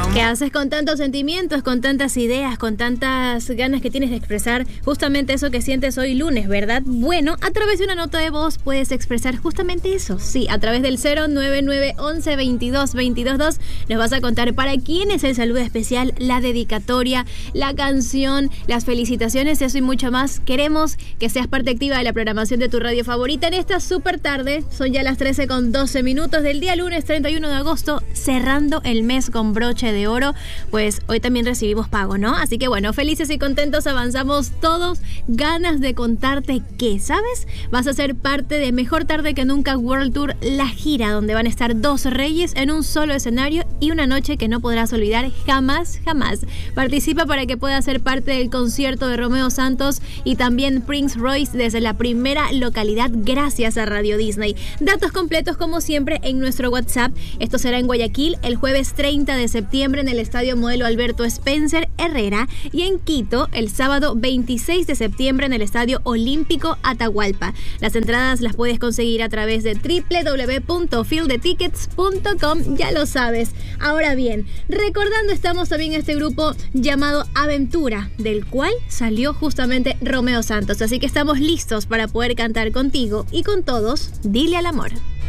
¿Qué haces con tantos sentimientos, con tantas ideas, con tantas ganas que tienes de expresar justamente eso que sientes hoy lunes, verdad? Bueno, a través de una nota de voz puedes expresar justamente eso. Sí, a través del 09911222222 nos vas a contar para quién es el saludo especial, la dedicatoria, la canción, las felicitaciones, eso y mucho más. Queremos que seas parte activa de la programación de tu radio favorita en esta súper tarde. Son ya las 13:12 del día lunes 31 de agosto, cerrando el mes con broche de oro. Pues hoy también recibimos pago, ¿no? Así que bueno, felices y contentos avanzamos todos. Ganas de contarte que, ¿sabes? Vas a ser parte de Mejor Tarde que Nunca World Tour, la gira donde van a estar 2 reyes en un solo escenario y una noche que no podrás olvidar jamás, jamás. Participa para que puedas ser parte del concierto de Romeo Santos y también Prince Royce desde la primera localidad gracias a Radio Disney. Datos completos como siempre en nuestro WhatsApp. Esto será en Guayaquil el jueves 30 de septiembre en el Estadio Modelo Alberto Spencer Herrera y en Quito el sábado 26 de septiembre en el Estadio Olímpico Atahualpa. Las entradas las puedes conseguir a través de www.fieldetickets.com, ya lo sabes. Ahora bien, recordando estamos también este grupo llamado Aventura, del cual salió justamente Romeo Santos, así que estamos listos para poder cantar contigo y con todos, Dile al amor.